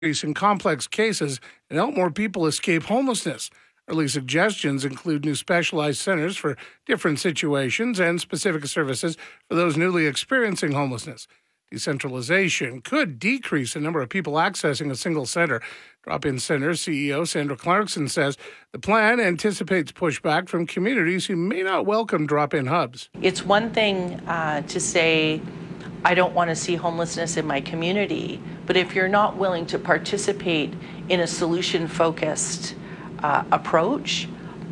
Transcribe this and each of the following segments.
increase in complex cases and help more people escape homelessness. Early suggestions include new specialized centers for different situations and specific services for those newly experiencing homelessness. Decentralization could decrease the number of people accessing a single center. Drop-in Center CEO Sandra Clarkson says the plan anticipates pushback from communities who may not welcome drop-in hubs. It's one thing to say, I don't want to see homelessness in my community, but if you're not willing to participate in a solution-focused approach,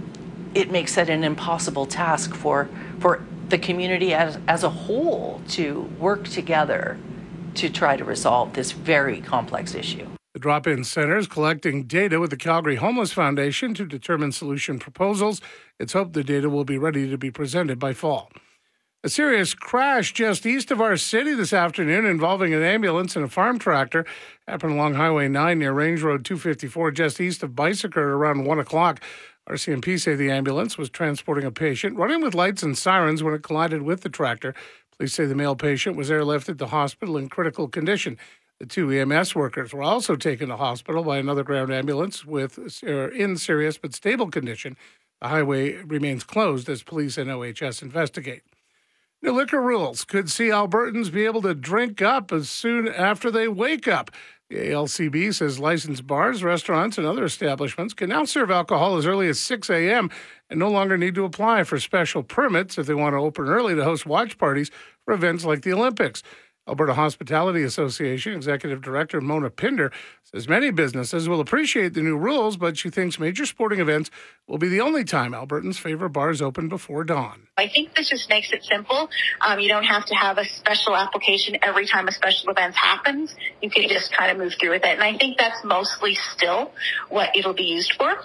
it makes it an impossible task for the community as a whole to work together to try to resolve this very complex issue. The Drop-In Center is collecting data with the Calgary Homeless Foundation to determine solution proposals. It's hoped the data will be ready to be presented by fall. A serious crash just east of our city this afternoon involving an ambulance and a farm tractor happened along Highway 9 near Range Road 254 just east of Bicycle around 1 o'clock. RCMP say the ambulance was transporting a patient running with lights and sirens when it collided with the tractor. Police say the male patient was airlifted to hospital in critical condition. The two EMS workers were also taken to hospital by another ground ambulance in serious but stable condition. The highway remains closed as police and OHS investigate. New liquor rules could see Albertans be able to drink up as soon after they wake up. The ALCB says licensed bars, restaurants, and other establishments can now serve alcohol as early as 6 a.m. and no longer need to apply for special permits if they want to open early to host watch parties for events like the Olympics. Alberta Hospitality Association Executive Director Mona Pinder says many businesses will appreciate the new rules, but she thinks major sporting events will be the only time Albertans favor bars open before dawn. I think this just makes it simple. You don't have to have a special application every time a special event happens. You can just kind of move through with it. And I think that's mostly still what it'll be used for.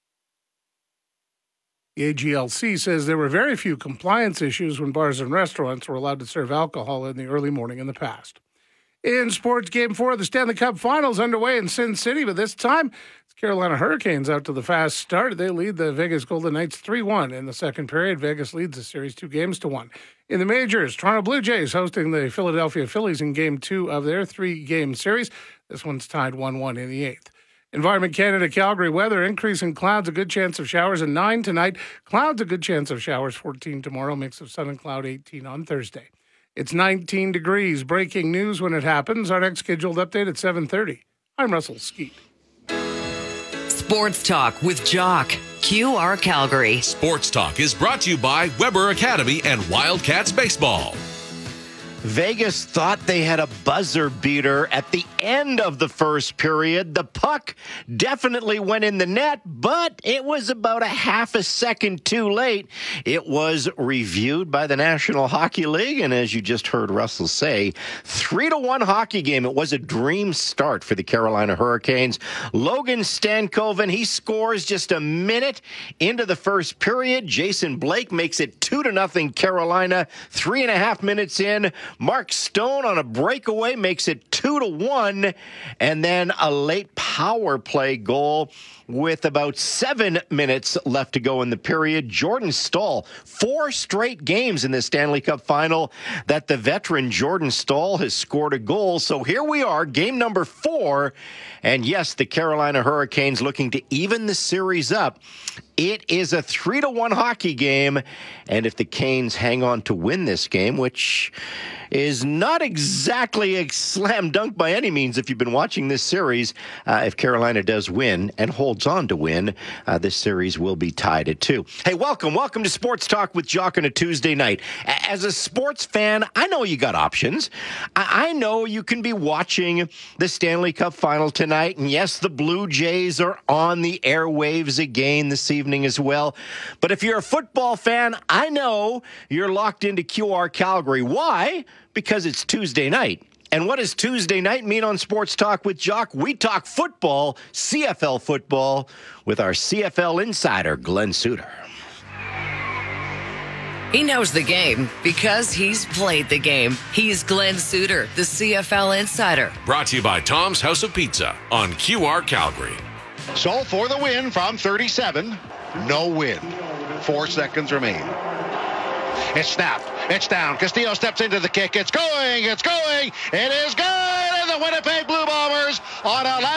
The AGLC says there were very few compliance issues when bars and restaurants were allowed to serve alcohol in the early morning in the past. In sports, Game 4 of the Stanley Cup Finals underway in Sin City, but this time it's Carolina Hurricanes out to the fast start. They lead the Vegas Golden Knights 3-1 in the second period. Vegas leads the series 2-1. In the majors, Toronto Blue Jays hosting the Philadelphia Phillies in Game 2 of their 3-game series. This one's tied 1-1 in the 8th. Environment Canada, Calgary weather, increasing clouds, a good chance of showers at 9 tonight. Clouds, a good chance of showers, 14 tomorrow, mix of sun and cloud, 18 on Thursday. It's 19 degrees. Breaking news when it happens. Our next scheduled update at 7:30. I'm Russell Skeet. Sports Talk with Jock, QR Calgary. Sports Talk is brought to you by Weber Academy and Wildcats Baseball. Vegas thought they had a buzzer beater at the end of the first period. The puck definitely went in the net, but it was about a half a second too late. It was reviewed by the National Hockey League, and as you just heard Russell say, 3-1 hockey game. It was a dream start for the Carolina Hurricanes. Logan Stankoven, he scores just a minute into the first period. Jason Blake makes it 2-0 Carolina, 3.5 minutes in. Mark Stone on a breakaway makes it 2-1, and then a late power play goal with about 7 minutes left to go in the period. Jordan Staal, 4 straight games in the Stanley Cup final that the veteran Jordan Staal has scored a goal. So here we are, game number 4, and yes, the Carolina Hurricanes looking to even the series up. It is a 3-1 hockey game, and if the Canes hang on to win this game, which is not exactly a slam dunk by any means if you've been watching this series, if Carolina does win and holds on to win, this series will be tied at 2. Hey, welcome to Sports Talk with Jock on a Tuesday night. As a sports fan, I know you got options. I know you can be watching the Stanley Cup final tonight, and yes, the Blue Jays are on the airwaves again this evening as well. But if you're a football fan, I know you're locked into QR Calgary. Why? Because it's Tuesday night. And what does Tuesday night mean on Sports Talk with Jock? We talk football, CFL football, with our CFL insider, Glenn Suter. He knows the game because he's played the game. He's Glenn Suter, the CFL insider. Brought to you by Tom's House of Pizza on QR Calgary. So for the win from 37, no win. 4 seconds remain. It's snapped. It's down. Castillo steps into the kick. It's going. It is good. the Winnipeg Blue Bombers on a